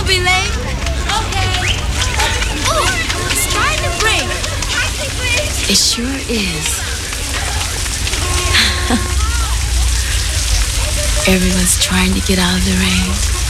Don't be late. Okay. Oh, it's starting to rain. It sure is. Everyone's trying to get out of the rain.